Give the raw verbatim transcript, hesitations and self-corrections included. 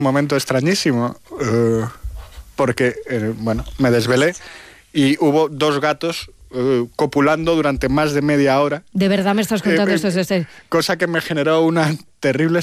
momento extrañísimo, eh, porque, eh, bueno, me desvelé y hubo dos gatos eh, copulando durante más de media hora. De verdad me estás contando Eh, esto. eh, Es este. Cosa que me generó una terrible